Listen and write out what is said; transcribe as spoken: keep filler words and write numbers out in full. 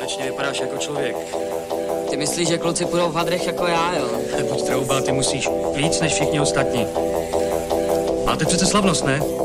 konečně vypadáš jako člověk. Ty myslíš, že kluci půjdou v hadrech jako já, jo? Nebuď troubal, ty musíš víc než všichni ostatní. Máte přece slavnost, ne?